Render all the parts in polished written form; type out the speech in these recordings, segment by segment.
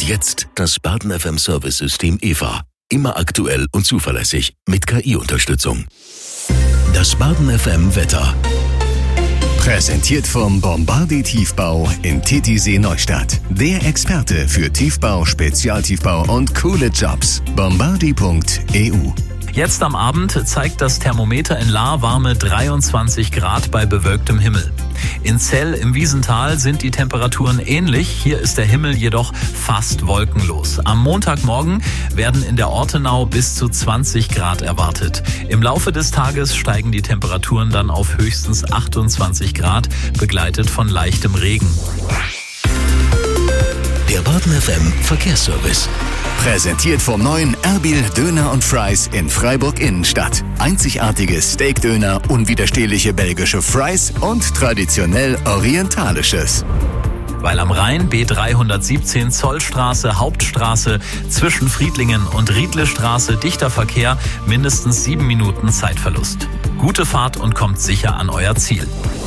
Und jetzt das Baden FM Service System EVA. Immer aktuell und zuverlässig mit KI-Unterstützung. Das Baden FM Wetter. Präsentiert vom Bombardier Tiefbau in Titisee Neustadt. Der Experte für Tiefbau, Spezialtiefbau und coole Jobs. Bombardier.eu. Jetzt am Abend zeigt das Thermometer in Lahr warme 23 Grad bei bewölktem Himmel. In Zell im Wiesental sind die Temperaturen ähnlich. Hier ist der Himmel jedoch fast wolkenlos. Am Montagmorgen werden in der Ortenau bis zu 20 Grad erwartet. Im Laufe des Tages steigen die Temperaturen dann auf höchstens 28 Grad, begleitet von leichtem Regen. Der Baden FM Verkehrsservice. Präsentiert vom neuen Erbil Döner und Fries in Freiburg Innenstadt. Einzigartiges Steakdöner, unwiderstehliche belgische Fries und traditionell orientalisches. Weil am Rhein B317 Zollstraße, Hauptstraße, zwischen Friedlingen und Riedlestraße dichter Verkehr, mindestens 7 Minuten Zeitverlust. Gute Fahrt und kommt sicher an euer Ziel.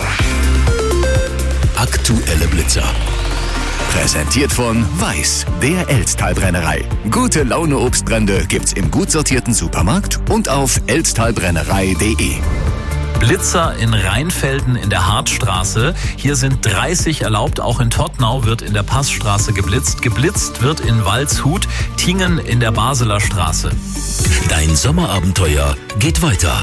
Aktuelle Blitzer. Präsentiert von Weiß, der Elztalbrennerei. Gute Laune Obstbrände gibt's im gut sortierten Supermarkt und auf elztalbrennerei.de. Blitzer in Rheinfelden in der Hartstraße. Hier sind 30 erlaubt. Auch in Tottnau wird in der Passstraße geblitzt. Geblitzt wird in Waldshut, Tingen in der Basler Straße. Dein Sommerabenteuer geht weiter.